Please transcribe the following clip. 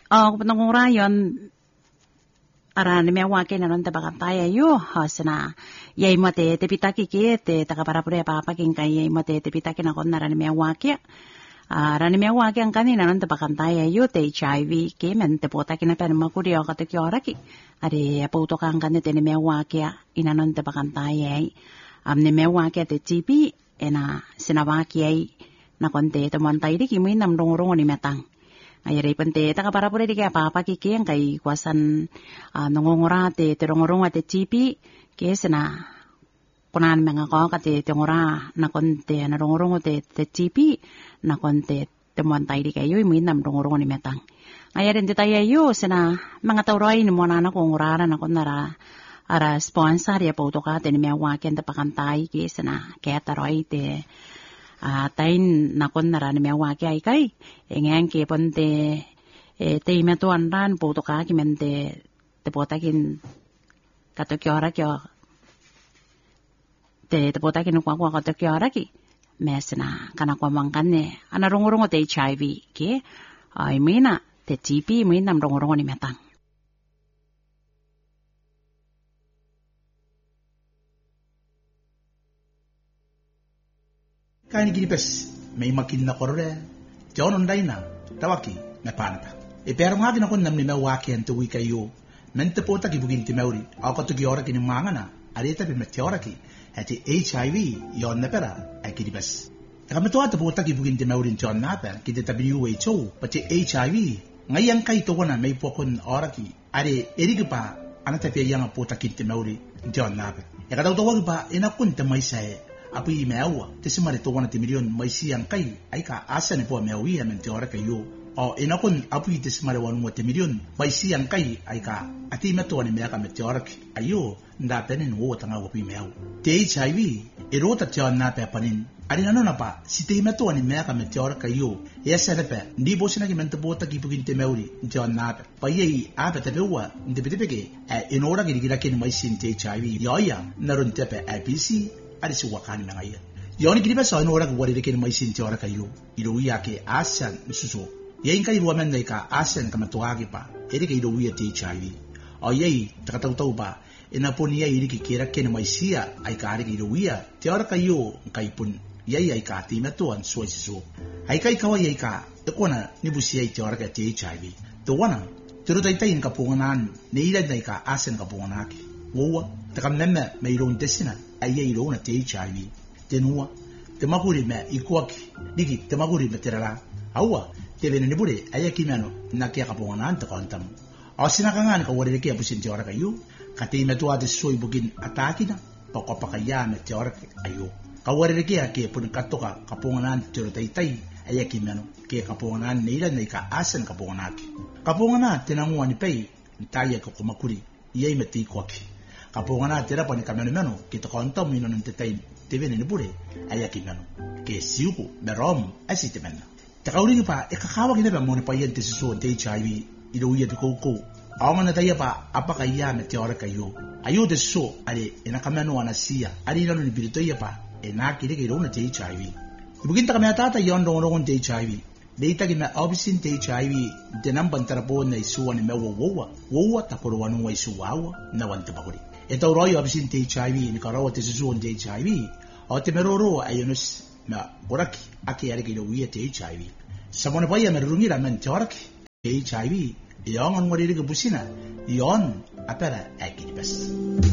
Kupatong rayon arane me wake na non te bakantaya yo hasna yai mate te pitaki ke te takapara pure papa king kai yai mate te pitaki na kon narane me wake rane me wake ang kanina non te bakantaya yo te HIV ke men te potaki na pen makuri o kate kioraki are aputo kang kanne te me wake ina non te bakantaya amne me wake te TB ena sinawaki ai na kon te montai di kimi nam rong ni metang ayari pente takapara pure di kaya papa kiki yang kai kuasan nongongora te terongorong te cipi ke sena kunan mengako kate tengora na konte na rongorong te cipi na konte temuan tai di kayo minam rongorong ni metang ayari te taya yo sena mangatawroi ni mona na kongora na konara ara sponsor ya pautoka te ni mewaken te pakantai ke sena kaya taroi te tain nakon narani me wake ai kai engen ke ponte te metuan ran poto ka ki mente te potakin kato kyora kyo te potakin kwa kato kyora ki mesna kana kwa mangkanne ana rongorong te HIV ke ai mina te TB mina rongorong ni metang Kaini gini pes, may makin na korore, jonon daina, tawaki, me panata. E pero nga ginakon namni me waki ang tuwi kayo, mente po ta kibugin ti meuri, ako to giora kini mangana, arita pi meteora ki, hati HIV, yon na pera, ay gini pes. Kami to ata po ta kibugin ti meuri jon napa, kita WHO, pati HIV, ngayang kay to wana may pokon ora ki, are erigi pa, anata pi yang po ta kinti meuri jon napa. E kadaw tawag pa, inakun ta may sae, api mewa te simari to wana te milyon mai siang kai ai ka asa ne po mewi amen te ora kayo o inakon api te simari wanu te milyon mai siang kai ai ka ati meto ne meka me te ora ayo nda penen wo tanga wo pi mewa te HIV erota te na pe panin ari nano na pa si te meto ne meka me te ora kayo yesa ne pe ndi bo sina ki mente bota ki pugin te meuri te na pe pa ye a pe te bewa ndi pe te peke in ora ki gira ken mai sin te HIV yo ya narun te pe APC ari si wakani na ngayon. Yoni kini ba sa ino ora kuwari rekin may sinti ora kayo. Iluwiya ke asan nususo. Yain kayo ruwaman na ika asan kamatuagi pa. Eri kayo iluwiya ti HIV. O yay, takataw-taw ba. Inapon niya ini kikira kin may siya ay kaari kayo iluwiya. Ti ora kayo kay pun. Yay ay ka ti matuan suway siso. Ay kay kaway ay ka. Iko na nibusiya ti ora ka ti HIV. Tuwana. Turutay-tayin kapunganan. Nailad na ika asan kapunganaki. Wawa, takam nemme may ilong desina ay ilong na te HIV. Tenua, temaguri me ikuaki, digi temaguri me terala. Awa, te venene bure ay kimano na kaya kapunganan takantam. Aw sinakangan ka wari kaya pusin te ora kayo, kati metua de soy bugin ataki na, pakapakaya me te ora kayo. Kawari kaya kaya pun katoka kapunganan turutay-tay ay kimano kaya kapunganan nila na ikaasan kapunganaki. Kapunganan tinanguan ni pay, taya ka kumakuri, iyay meti ikuaki. Kapungana tira pa ni kameno kita kontom mino ng tetay tibin ni bure ayaki meno ke siuko berom asite menna takawri pa ikakawag na ba mo ni payen ti suso te HIV iluya ti koko awman na tayo pa apa kaya na tiora kayo ayo de so ale ina kameno anasiya ali na ni bilito ya pa ina kile ke na te HIV ibugin ta kamya tata yon rong te HIV data gina obisin te HIV de namban tarapo na isuwa ni mewa wowa takoro wanu wa isuwa na wanta bakuri ito royo abisin te HIV ni karawa te susuon te HIV o te meroro ayunos na oraki aki ari kilo wiya te HIV sa mo na pa ya merungira men te oraki te HIV yon ang maririga busina yon apera ay kinibas